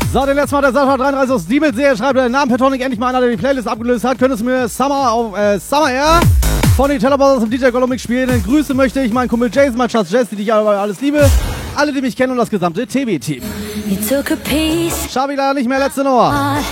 So, den letzten Mal der Sascha 33 aus Diebelsee. Schreibt den Namen Petonic endlich mal einer, der die Playlist abgelöst hat. Könntest du mir Summer Air von den Tellerbosses und DJ Golomik spielen? Denn Grüße möchte ich meinen Kumpel Jason, mein Schatz Jess, die ich alles liebe. Alle, die mich kennen und das gesamte TB-Team. Schabi leider nicht mehr, letzte Nummer.